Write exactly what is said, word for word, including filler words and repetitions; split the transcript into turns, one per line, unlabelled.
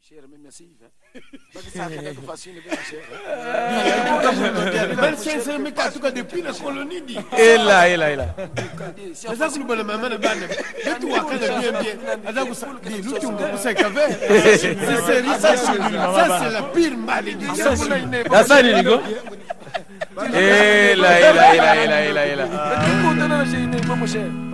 cher, mais merci. Ça fait facile, bien cher.
vingt-cinq mille en tout cas depuis la colonie.
Et là, et là, et là.
C'est ça que nous voulons maintenant. Et tout, après, bien, bien. Alors, vous savez, nous, tu me sais qu'avec. Ça, c'est la pire malédiction.
Ça, c'est Nico. Et là, et là, et là, et là, et là, et là.